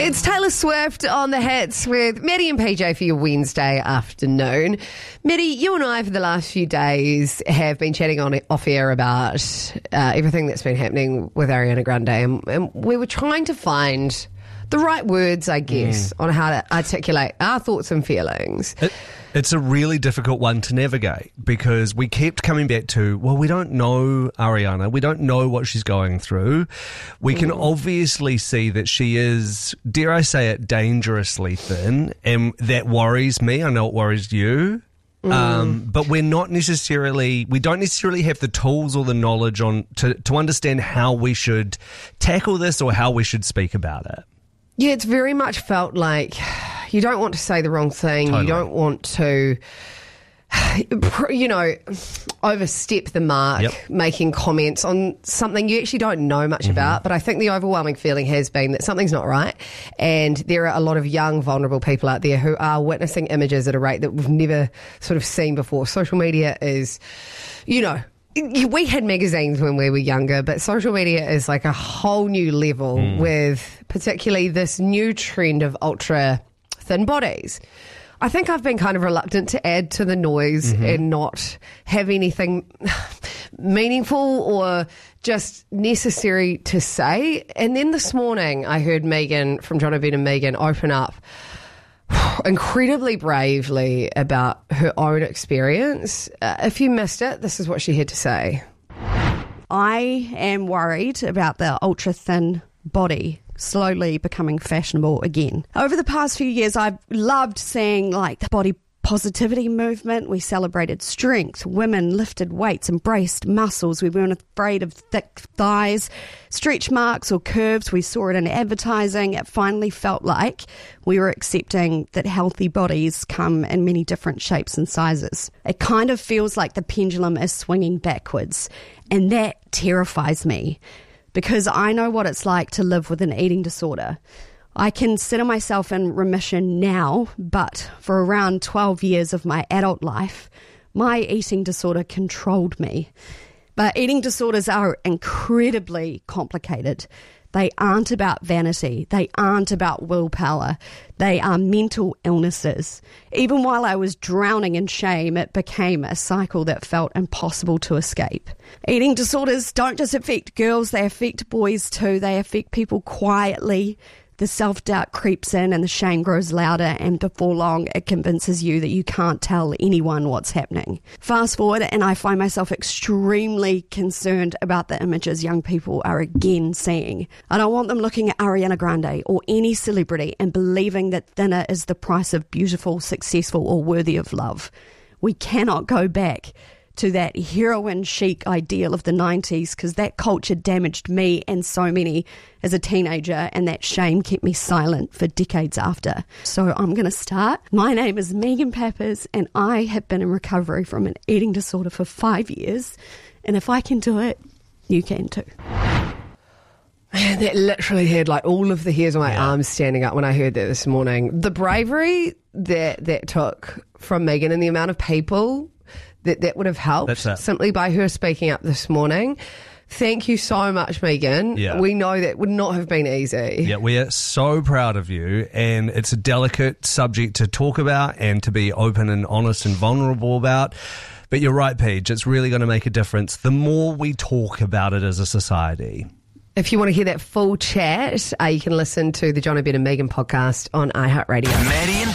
It's Taylor Swift on the hits with Maddie and PJ for your Wednesday afternoon. Maddie, you and I for the last few days have been chatting on off air about everything that's been happening with Ariana Grande, and we were trying to find the right words, I guess, on how to articulate our thoughts and feelings. It's a really difficult one to navigate because we kept coming back to, well, we don't know Ariana. We don't know what she's going through. We can obviously see that she is, dare I say it, dangerously thin, and that worries me. I know it worries you. But we don't necessarily have the tools or the knowledge to understand how we should tackle this or how we should speak about it. Yeah, it's very much felt like you don't want to say the wrong thing. Totally. You don't want to, overstep the mark, making comments on something you actually don't know much about. But I think the overwhelming feeling has been that something's not right. And there are a lot of young, vulnerable people out there who are witnessing images at a rate that we've never sort of seen before. Social media is, we had magazines when we were younger, but social media is like a whole new level with particularly this new trend of ultra thin bodies. I think I've been kind of reluctant to add to the noise and not have anything meaningful or just necessary to say. And then this morning I heard Megan from John O'Brien and Megan open up incredibly bravely about her own experience. If you missed it, this is what she had to say. I am worried about the ultra-thin body slowly becoming fashionable again. Over the past few years, I've loved seeing the body positivity movement. We celebrated strength. Women lifted weights, embraced muscles. We weren't afraid of thick thighs, stretch marks or curves. We saw it in advertising. It finally felt like we were accepting that healthy bodies come in many different shapes and sizes. It kind of feels like the pendulum is swinging backwards, and that terrifies me because I know what it's like to live with an eating disorder. I consider myself in remission now, but for around 12 years of my adult life, my eating disorder controlled me. But eating disorders are incredibly complicated. They aren't about vanity. They aren't about willpower. They are mental illnesses. Even while I was drowning in shame, it became a cycle that felt impossible to escape. Eating disorders don't just affect girls, they affect boys too. They affect people quietly. The self-doubt creeps in and the shame grows louder, and before long it convinces you that you can't tell anyone what's happening. Fast forward and I find myself extremely concerned about the images young people are again seeing. I don't want them looking at Ariana Grande or any celebrity and believing that thinner is the price of beautiful, successful or worthy of love. We cannot go back to that heroine chic ideal of the 90s because that culture damaged me and so many as a teenager, and that shame kept me silent for decades after. So I'm going to start. My name is Megan Pappas and I have been in recovery from an eating disorder for 5 years, and if I can do it, you can too. Man, that literally had all of the hairs on my arms standing up when I heard that this morning. The bravery that took from Megan and the amount of people that would have helped simply by her speaking up this morning. Thank you so much, Megan. Yeah. We know that would not have been easy. Yeah, we are so proud of you, and it's a delicate subject to talk about and to be open and honest and vulnerable about. But you're right, Paige, it's really going to make a difference the more we talk about it as a society. If you want to hear that full chat, you can listen to the John O'Brien and Megan podcast on iHeartRadio. Maddie and